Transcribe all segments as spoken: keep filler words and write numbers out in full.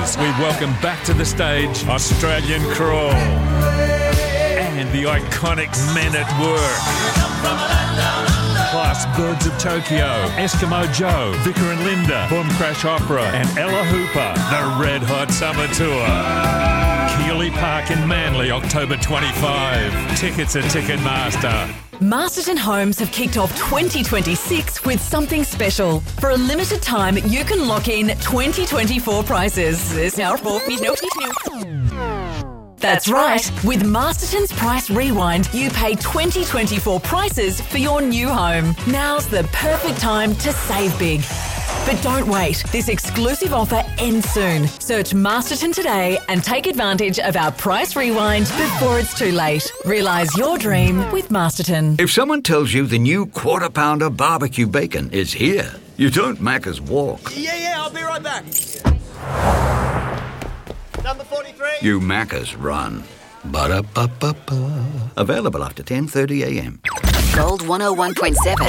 Sydney's, we welcome back to the stage Australian Crawl and the iconic Men at Work. Plus Birds of Tokyo, Eskimo Joe, Vicar and Linda, Boom Crash Opera and Ella Hooper, the Red Hot Summer Tour. Keeley Park in Manly, October twenty-fifth. Tickets at Ticketmaster. Masterton Homes have kicked off twenty twenty-six with something special. For a limited time, you can lock in twenty twenty-four prices. There's now That's right. With Masterton's Price Rewind, you pay twenty twenty-four prices for your new home. Now's the perfect time to save big. But don't wait. This exclusive offer ends soon. Search Masterton today and take advantage of our Price Rewind before it's too late. Realise your dream with Masterton. If someone tells you the new Quarter Pounder barbecue bacon is here, you don't Macca's walk. Yeah, yeah, I'll be right back. Number forty-three. You Macca's run. Ba-da-ba-ba-ba. Available after ten thirty a m. Gold one oh one point seven.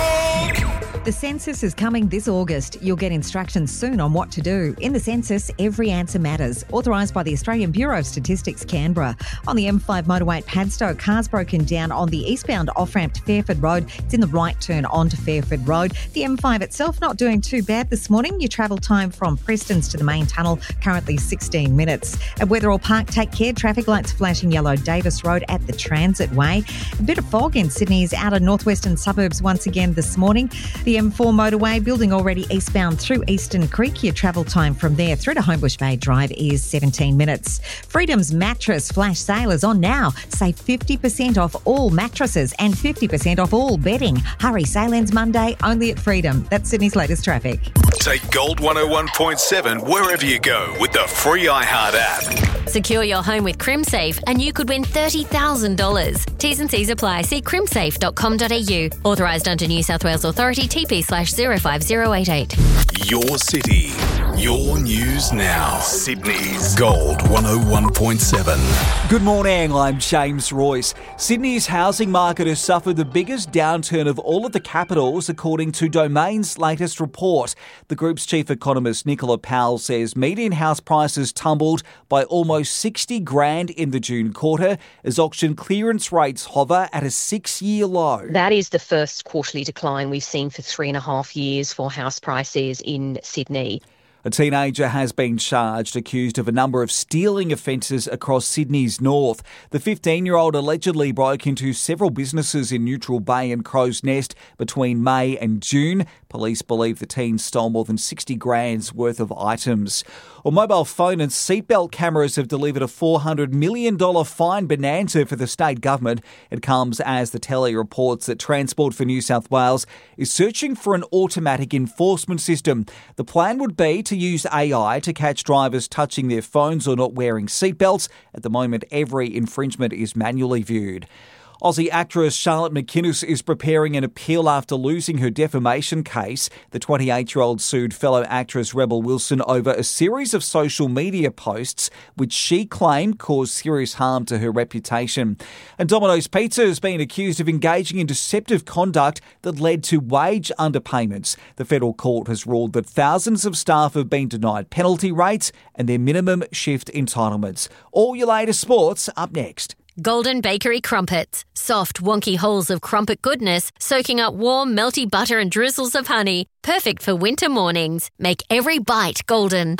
The census is coming this August. You'll get instructions soon on what to do. In the census, every answer matters. Authorised by the Australian Bureau of Statistics, Canberra. On the M five motorway at Padstow, cars broken down on the eastbound off-ramp to Fairford Road. It's in the right turn onto Fairford Road. The M five itself not doing too bad this morning. Your travel time from Prestons to the main tunnel, currently sixteen minutes. At Wetherall Park, take care. Traffic lights flashing yellow. Davis Road at the Transit Way. A bit of fog in Sydney's outer northwestern suburbs once again this morning. The M four motorway building already eastbound through Eastern Creek. Your travel time from there through to Homebush Bay Drive is seventeen minutes. Freedom's mattress flash sale is on now. Save fifty percent off all mattresses and fifty percent off all bedding. Hurry, sale ends Monday only at Freedom. That's Sydney's latest traffic. Take Gold one oh one point seven wherever you go with the free iHeart app. Secure your home with CrimSafe and you could win thirty thousand dollars. T's and C's apply. See crimsafe dot com dot a u. Authorised under New South Wales Authority, T P slash zero five zero eight eight. Your city, your news now. Sydney's Gold one oh one point seven. Good morning, I'm James Royce. Sydney's housing market has suffered the biggest downturn of all of the capitals, according to Domain's latest report. The group's chief economist, Nicola Powell, says median house prices tumbled by almost sixty grand in the June quarter as auction clearance rates hover at a six-year low. That is the first quarterly decline we've seen for three and a half years for house prices in Sydney. A teenager has been charged, accused of a number of stealing offences across Sydney's north. The fifteen-year-old allegedly broke into several businesses in Neutral Bay and Crow's Nest between May and June. Police believe the teen stole more than sixty grand's worth of items. Well, mobile phone and seatbelt cameras have delivered a four hundred million dollars fine bonanza for the state government. It comes as the Telly reports that Transport for New South Wales is searching for an automatic enforcement system. The plan would be to use A I to catch drivers touching their phones or not wearing seatbelts. At the moment, every infringement is manually viewed. Aussie actress Charlotte McInnes is preparing an appeal after losing her defamation case. The twenty-eight-year-old sued fellow actress Rebel Wilson over a series of social media posts which she claimed caused serious harm to her reputation. And Domino's Pizza has been accused of engaging in deceptive conduct that led to wage underpayments. The federal court has ruled that thousands of staff have been denied penalty rates and their minimum shift entitlements. All your latest sports up next. Golden Bakery Crumpets. Soft, wonky holes of crumpet goodness, soaking up warm, melty butter and drizzles of honey. Perfect for winter mornings. Make every bite golden.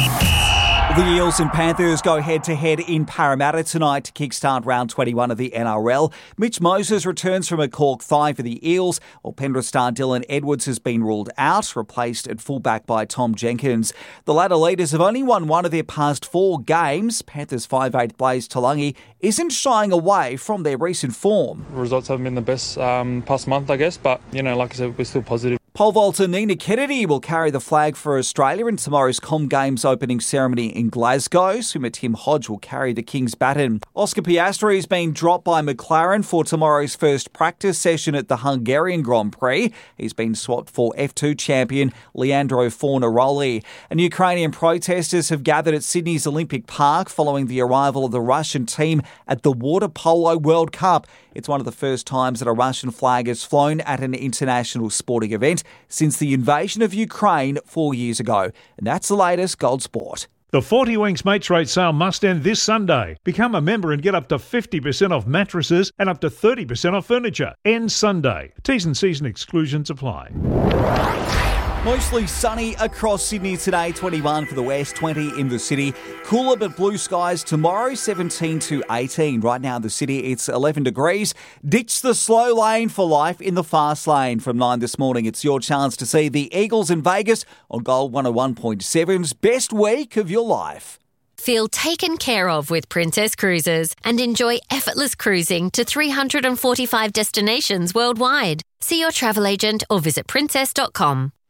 The Eels and Panthers go head-to-head in Parramatta tonight to kickstart round twenty-one of the N R L. Mitch Moses returns from a cork thigh for the Eels, while Penrith star Dylan Edwards has been ruled out, replaced at fullback by Tom Jenkins. The latter leaders have only won one of their past four games. Panthers five eight Blaze Talangi isn't shying away from their recent form. Results haven't been the best um, past month, I guess, but, you know, like I said, we're still positive. Pole vaulter Nina Kennedy will carry the flag for Australia in tomorrow's Com Games opening ceremony in Glasgow. Swimmer Tim Hodge will carry the King's baton. Oscar Piastri has been dropped by McLaren for tomorrow's first practice session at the Hungarian Grand Prix. He's been swapped for F two champion Leandro Fornaroli. And Ukrainian protesters have gathered at Sydney's Olympic Park following the arrival of the Russian team at the Water Polo World Cup. It's one of the first times that a Russian flag has flown at an international sporting event since the invasion of Ukraine four years ago. And that's the latest Gold Sport. The forty Winks Mates Rate sale must end this Sunday. Become a member and get up to fifty percent off mattresses and up to thirty percent off furniture. Ends Sunday. T's and C's and exclusions apply. Mostly sunny across Sydney today, twenty-one for the west, twenty in the city. Cooler but blue skies tomorrow, seventeen to eighteen. Right now in the city, it's eleven degrees. Ditch the slow lane for life in the fast lane. From nine this morning, it's your chance to see the Eagles in Vegas on Gold one oh one point seven's best week of your life. Feel taken care of with Princess Cruises and enjoy effortless cruising to three hundred forty-five destinations worldwide. See your travel agent or visit princess dot com.